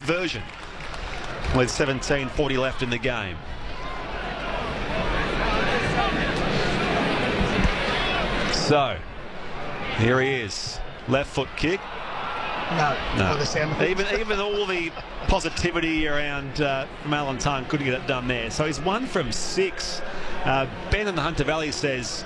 version with 17:40 left in the game. So, here he is. Left foot kick. No. Even all the positivity around from Alan Tongue couldn't get it done there. So he's 1 from 6. Ben in the Hunter Valley says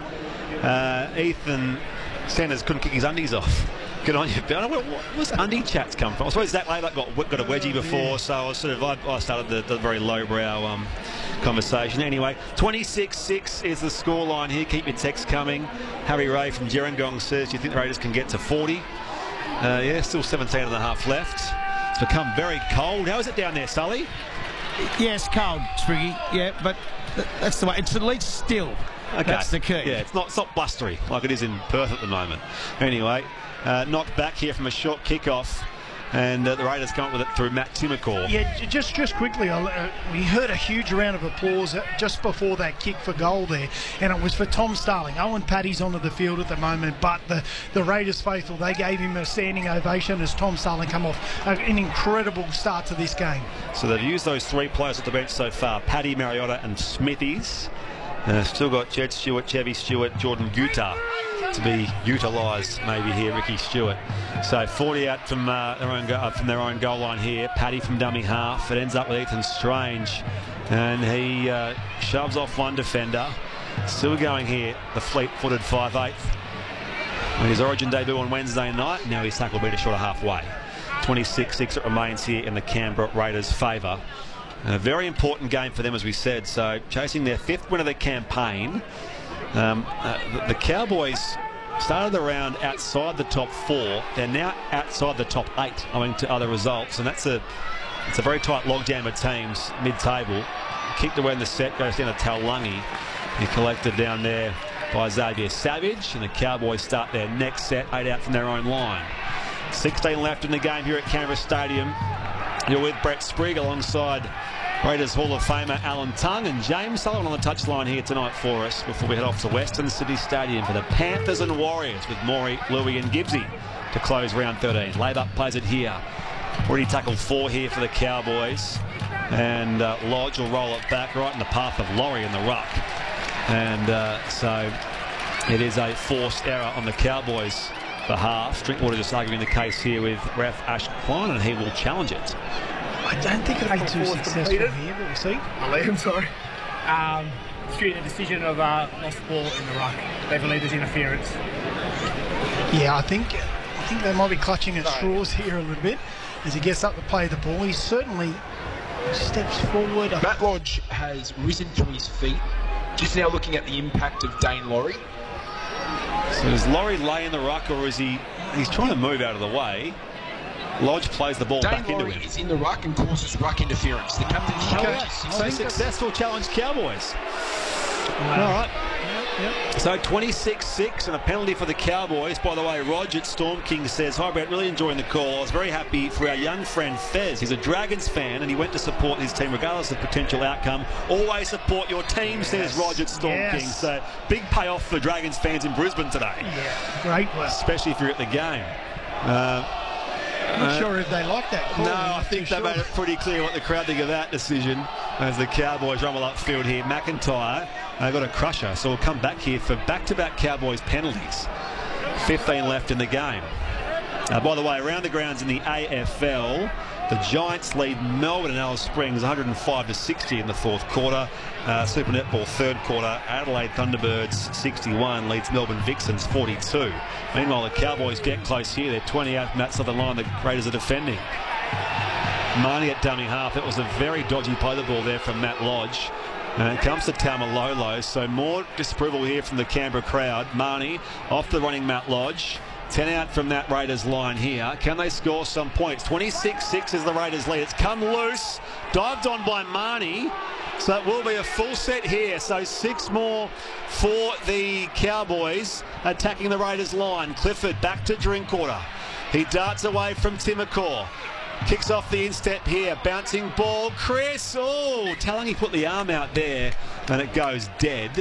Ethan Sanders couldn't kick his undies off. Good on you, Ben. Where was undie chats come from? I suppose Zach Laylock got a wedgie before, so I started the very lowbrow conversation. Anyway, 26-6 is the scoreline here. Keep your texts coming. Harry Ray from Gerringong says, do you think the Raiders can get to 40? Yeah, still 17 and a half left. It's become very cold. How is it down there, Sully? Yes, cold, Spriggy. Yeah, but that's the way. It's at least still. Okay. That's the key. Yeah, it's not blustery like it is in Perth at the moment. Anyway, knocked back here from a short kickoff. And the Raiders come up with it through Matt Timokor. Yeah, just quickly, we heard a huge round of applause just before that kick for goal there, and it was for Tom Starling. Owen Paddy's onto the field at the moment, but the Raiders faithful, they gave him a standing ovation as Tom Starling come off an incredible start to this game. So they've used those 3 players at the bench so far, Paddy, Mariota and Smithies. Still got Jed Stewart, Chevy Stewart, Jordan Guta to be utilised maybe here, Ricky Stewart. So 40 out from their own goal line here. Paddy from dummy half. It ends up with Ethan Strange, and he shoves off one defender. Still going here, the fleet-footed 5'8". His Origin debut on Wednesday night. Now he's tackled beat short of halfway. 26-6 it remains here in the Canberra Raiders' favour. A very important game for them, as we said. So chasing their 5th win of the campaign. The Cowboys started the round outside the top 4. They're now outside the top 8 owing to other results, and it's a very tight logjam of teams mid-table. Kicked away in the set, goes down to Taulagi. He collected down there by Xavier Savage, and the Cowboys start their next set, 8 out from their own line. 16 left in the game here at Canberra Stadium. You're with Brett Sprigg alongside Raiders Hall of Famer Alan Tongue and James Sullivan on the touchline here tonight for us before we head off to Western City Stadium for the Panthers and Warriors with Maury, Louie and Gibbsy to close round 13. Laybuck plays it here. Already tackled 4 here for the Cowboys, and Lodge will roll it back right in the path of Laurie in the ruck, and so it is a forced error on the Cowboys' behalf. Drinkwater just arguing the case here with ref Ash Klein, and he will challenge it. I don't think it'll be too successful here, but we'll see. I'm sorry. Due to the decision of lost the ball in the ruck. They believe there's interference. Yeah, I think they might be clutching at straws here a little bit as he gets up to play the ball. He certainly steps forward. Matt Lodge has risen to his feet, just now looking at the impact of Dane Laurie. So does Laurie lay in the ruck, or is he's trying to move out of the way? Lodge plays the ball back into him. Is in the ruck and causes ruck interference. The captain's challenge. So successful challenge, Cowboys. All right. Yep. So 26-6 and a penalty for the Cowboys. By the way, Roger at Storm King says, hi Brett, really enjoying the call. I was very happy for our young friend Fez. He's a Dragons fan and he went to support his team regardless of potential outcome. Always support your team, says Roger at Storm King. So big payoff for Dragons fans in Brisbane today. Yeah, great work. Especially if you're at the game. I'm not sure if they like that call. No, I think they made it pretty clear what the crowd think of that decision as the Cowboys rumble upfield here. McIntyre got a crusher, so we'll come back here for back-to-back Cowboys penalties. 15 left in the game. By the way, around the grounds in the AFL, the Giants lead Melbourne and Alice Springs 105-60 in the 4th quarter. Super Netball 3rd quarter, Adelaide Thunderbirds 61 leads Melbourne Vixens 42. Meanwhile, the Cowboys get close here. They're 20 out from that southern line. The Raiders are defending. Marnie at dummy half. It was a very dodgy play the ball there from Matt Lodge. And it comes to Taumalolo, so more disapproval here from the Canberra crowd. Marnie off the running Matt Lodge. 10 out from that Raiders line here. Can they score some points? 26-6 is the Raiders lead. It's come loose. Dived on by Marnie. So it will be a full set here. So 6 more for the Cowboys attacking the Raiders line. Clifford back to Drinkwater. He darts away from Timokor. Kicks off the instep here. Bouncing ball. Chris. Oh, Talangi put the arm out there and it goes dead.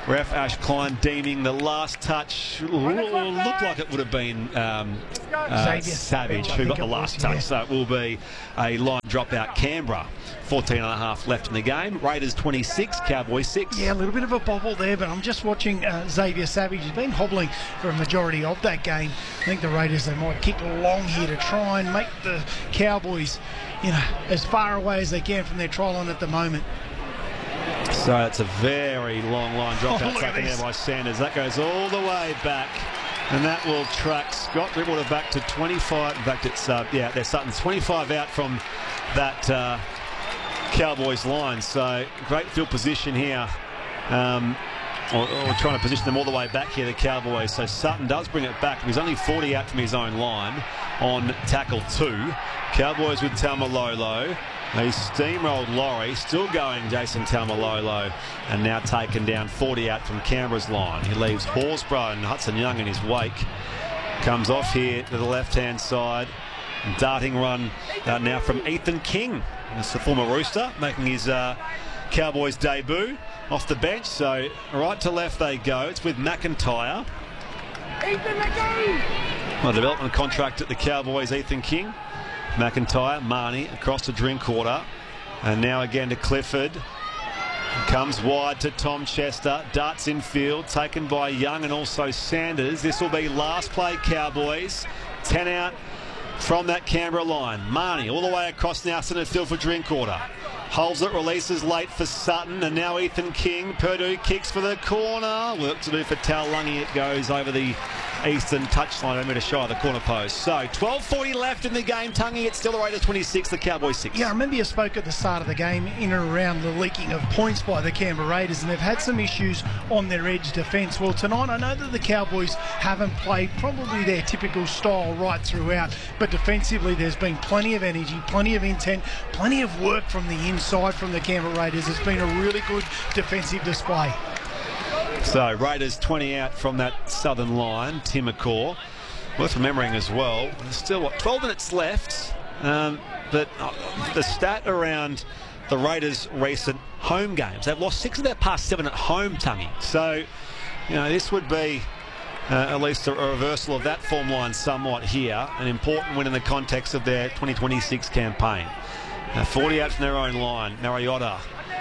Ref Ash Klein deeming the last touch looked like it would have been Savage who got the last touch. So it will be a line dropout. Canberra, 14.5 left in the game. Raiders 26, Cowboys 6. Yeah, a little bit of a bobble there, but I'm just watching Xavier Savage. He's been hobbling for a majority of that game. I think the Raiders, they might kick long here to try and make the Cowboys, as far away as they can from their try line at the moment. So it's a very long line dropout taken there by Sanders. That goes all the way back, and that will track Scott Drinkwater back to 25. In fact, it's there's Sutton's 25 out from that Cowboys line. So great field position here, or trying to position them all the way back here, the Cowboys. So Sutton does bring it back. He's only 40 out from his own line on tackle 2. Cowboys with Taumalolo. He steamrolled Laurie, still going Jason Taumalolo, and now taken down 40 out from Canberra's line. He leaves Horsburgh and Hudson Young in his wake. Comes off here to the left-hand side. Darting run now from Ethan King. That's the former Rooster, making his Cowboys debut off the bench. So right to left they go. It's with McIntyre. A development contract at the Cowboys, Ethan King. McIntyre, Marnie across to Drinkwater, and now again to Clifford. Comes wide to Tom Chester, darts in field, taken by Young and also Sanders. This will be last play Cowboys, 10 out from that Canberra line. Marnie all the way across now, centre field for Drinkwater. Holds it, releases late for Sutton, and now Ethan King. Purdue kicks for the corner. Work to do for Taulagi. It goes over the eastern touchline, over to shy of the corner post. So 12:40 left in the game. Tungy, it's still the Raiders 26, the Cowboys 6. Yeah, I remember you spoke at the start of the game in and around the leaking of points by the Canberra Raiders, and they've had some issues on their edge defence. Well, tonight I know that the Cowboys haven't played probably their typical style right throughout, but defensively there's been plenty of energy, plenty of intent, plenty of work from the inside from the Canberra Raiders. It's been a really good defensive display. So Raiders 20 out from that southern line. Tim McCaw, worth remembering as well. There's still 12 minutes left, but the stat around the Raiders' recent home games, they've lost 6 of their past 7 at home, Tungy. So this would be at least a reversal of that form line somewhat here. An important win in the context of their 2026 campaign. 40 out from their own line. Mariota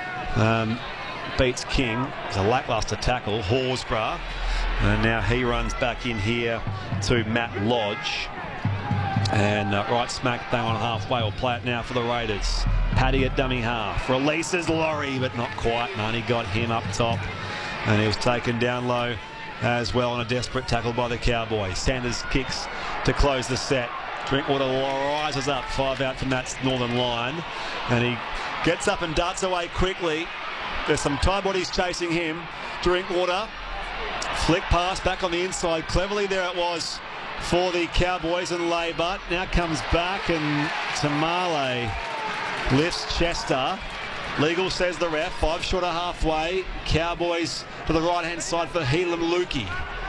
beats King. It's a lackluster tackle. Horsburgh. And now he runs back in here to Matt Lodge. And right smack bang on halfway. Will play it now for the Raiders. Paddy at dummy half. Releases Laurie, but not quite. None. He got him up top. And he was taken down low as well on a desperate tackle by the Cowboys. Sanders kicks to close the set. Drinkwater rises up, 5 out from that northern line. And he gets up and darts away quickly. There's some tie bodies chasing him. Drinkwater, flick pass back on the inside. Cleverly there it was for the Cowboys, and Laybutt now comes back, and Tamale lifts Chester. Legal, says the ref. 5 short of halfway. Cowboys to the right-hand side for Helam Lukey.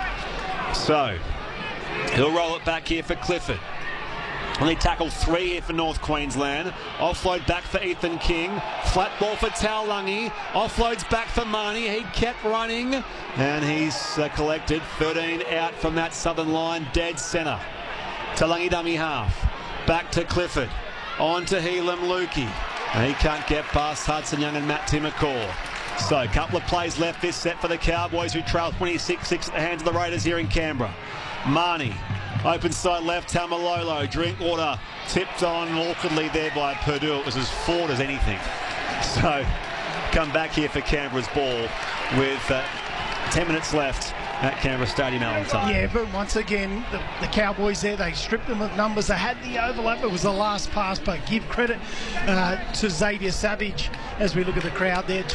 So he'll roll it back here for Clifford. Only tackle 3 here for North Queensland. Offload back for Ethan King. Flat ball for Taulagi. Offloads back for Marnie. He kept running, and he's collected. 13 out from that southern line, dead centre. Taulagi dummy half. Back to Clifford. On to Helam Lukey. And he can't get past Hudson Young and Matt Timmacore. So a couple of plays left this set for the Cowboys, who trail 26-6 at the hands of the Raiders here in Canberra. Marnie. Open side left, Taumalolo. Drinkwater tipped on awkwardly there by Purdue. It was as forward as anything. So come back here for Canberra's ball with 10 minutes left at Canberra Stadium, Alan. Yeah, but once again, the Cowboys there, they stripped them of numbers. They had the overlap. It was the last pass, but give credit to Xavier Savage as we look at the crowd there.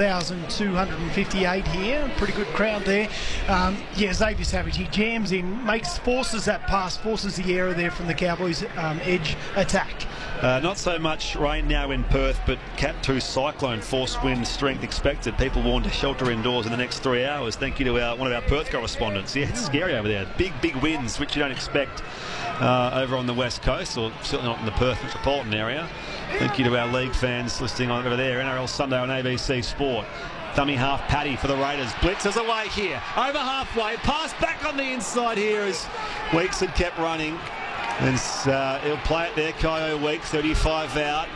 12,258 here. Pretty good crowd there. Xavier Savage, he jams in, forces that pass, forces the error there from the Cowboys' edge attack. Not so much rain now in Perth, but Cat 2 cyclone, force wind strength expected. People warned to shelter indoors in the next 3 hours. Thank you to one of our Perth correspondents. Yeah, it's scary over there. Big winds, which you don't expect over on the west coast, or certainly not in the Perth metropolitan area. Thank you to our league fans listening on over there. NRL Sunday on ABC Sport. Dummy half Paddy for the Raiders. Blitzes away here. Over halfway. Pass back on the inside here as Weeks had kept running. And he'll play it there, Kyo Weeks, 35 out.